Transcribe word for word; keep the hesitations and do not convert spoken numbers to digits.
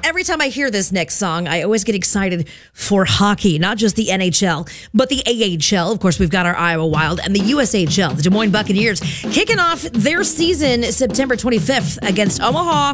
every time I hear this next song, I always get excited for hockey, not just the N H L, but the A H L. Of course, we've got our Iowa Wild and the U S H L, the Des Moines Buccaneers, kicking off their season September twenty-fifth against Omaha